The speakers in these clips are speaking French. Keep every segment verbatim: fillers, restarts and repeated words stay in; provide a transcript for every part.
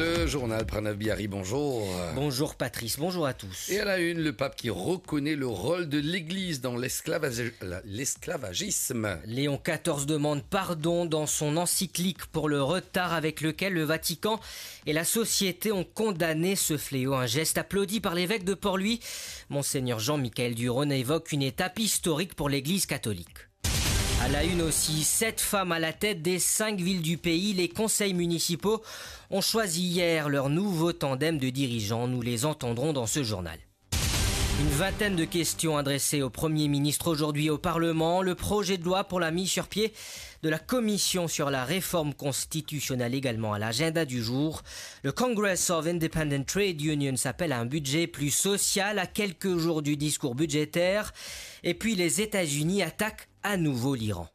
Le journal Pranav Bihari, bonjour. Bonjour Patrice, bonjour à tous. Et à la une, le pape qui reconnaît le rôle de l'Église dans l'esclavage- l'esclavagisme. Léon quatorze demande pardon dans son encyclique pour le retard avec lequel le Vatican et la société ont condamné ce fléau. Un geste applaudi par l'évêque de Port-Louis. Monseigneur Jean-Michel Duron évoque une étape historique pour l'Église catholique. À la une aussi, sept femmes à la tête des cinq villes du pays. Les conseils municipaux ont choisi hier leur nouveau tandem de dirigeants. Nous les entendrons dans ce journal. Une vingtaine de questions adressées au Premier ministre aujourd'hui au Parlement. Le projet de loi pour la mise sur pied de la commission sur la réforme constitutionnelle également à l'agenda du jour. Le Congress of Independent Trade Unions s'appelle à un budget plus social à quelques jours du discours budgétaire. Et puis les États-Unis attaquent à nouveau l'Iran.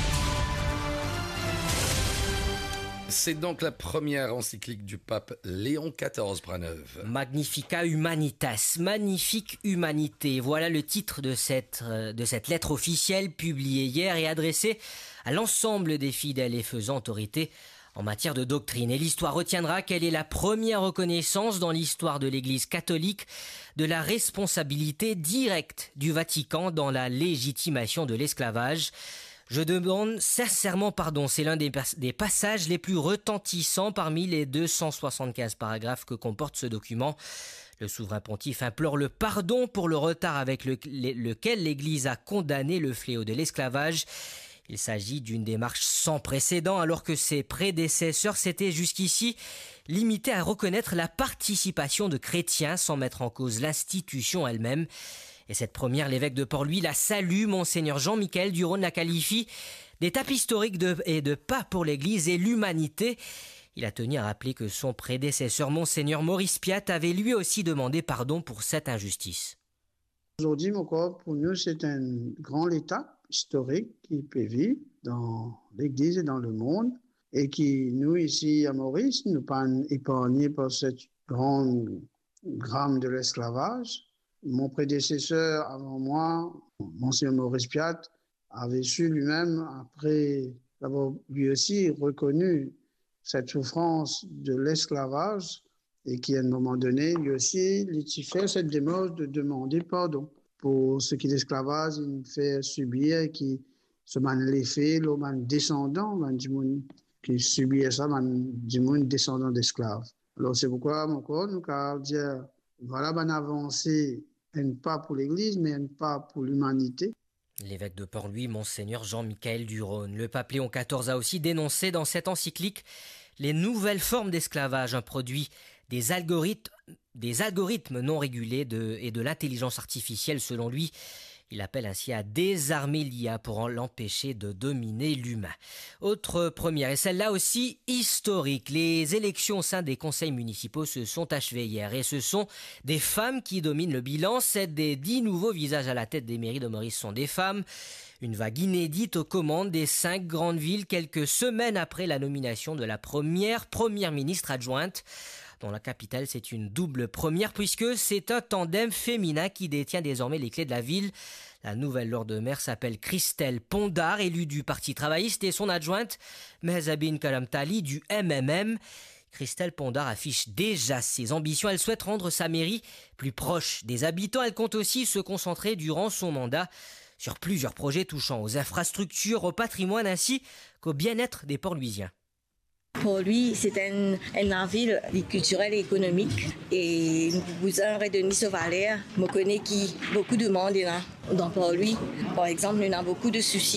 C'est donc la première encyclique du pape Léon quatorze, Pranav. Magnifica Humanitas, magnifique humanité. Voilà le titre de cette, de cette lettre officielle publiée hier et adressée à l'ensemble des fidèles et faisant autorité en matière de doctrine. Et l'histoire retiendra qu'elle est la première reconnaissance dans l'histoire de l'Église catholique de la responsabilité directe du Vatican dans la légitimation de l'esclavage. Je demande sincèrement pardon, c'est l'un des, des passages les plus retentissants parmi les deux cent soixante-quinze paragraphes que comporte ce document. Le souverain pontife implore le pardon pour le retard avec le, le, lequel l'Église a condamné le fléau de l'esclavage. Il s'agit d'une démarche sans précédent alors que ses prédécesseurs s'étaient jusqu'ici limités à reconnaître la participation de chrétiens sans mettre en cause l'institution elle-même. Et cette première, l'évêque de Port-Louis la salue. Monseigneur Jean-Michel Duron la qualifie d'étape historique de, et de pas pour l'Église et l'humanité. Il a tenu à rappeler que son prédécesseur, Monseigneur Maurice Piat, avait lui aussi demandé pardon pour cette injustice. Aujourd'hui, mon corps, pour nous, c'est une grande étape historique qui peut vivre dans l'Église et dans le monde et qui, nous, ici à Maurice, nous pas épargnés par cette grande drame de l'esclavage. Mon prédécesseur avant moi, Monseigneur Maurice Piat, avait su lui-même, après avoir lui aussi reconnu cette souffrance de l'esclavage, et qui, à un moment donné, lui aussi, il fait cette démarche de demander pardon pour ce qui est l'esclavage, il nous fait subir, qui se man l'effet, le man descendant, man du monde qui subit ça, man du monde descendant d'esclaves. Alors c'est pourquoi, mon corps, nous allons dire, voilà, ben avancé, un pas pour l'Église, mais un pas pour l'humanité. L'évêque de Port-Louis, Monseigneur Jean-Michel Duron. Le pape Léon quatorze a aussi dénoncé dans cette encyclique les nouvelles formes d'esclavage, un produit des algorithmes, des algorithmes non régulés de, et de l'intelligence artificielle selon lui. Il appelle ainsi à désarmer l'I A pour l'empêcher de dominer l'humain. Autre première, et celle-là aussi historique. Les élections au sein des conseils municipaux se sont achevées hier et ce sont des femmes qui dominent le bilan. Sept des dix nouveaux visages à la tête des mairies de Maurice sont des femmes. Une vague inédite aux commandes des cinq grandes villes quelques semaines après la nomination de la première première ministre adjointe. Dans la capitale, c'est une double première puisque c'est un tandem féminin qui détient désormais les clés de la ville. La nouvelle Lord de Maire s'appelle Christelle Pondard, élue du Parti travailliste, et son adjointe, Mehzabine Kalamtali, du M M M. Christelle Pondard affiche déjà ses ambitions. Elle souhaite rendre sa mairie plus proche des habitants. Elle compte aussi se concentrer durant son mandat sur plusieurs projets touchant aux infrastructures, au patrimoine ainsi qu'au bien-être des Port-Louisiens. Pour lui, c'est un, une ville culturelle et économique. Et vous avez Denis Sauvaler, me connaît qui beaucoup de monde est là. Dans Port-Louis, par exemple, il y a beaucoup de soucis.